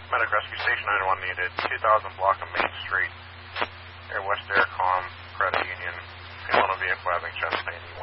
Medic Rescue Station 91 needed 2000 block of Main Street, Air West Aircom, Credit Union, female on a vehicle having chest pain.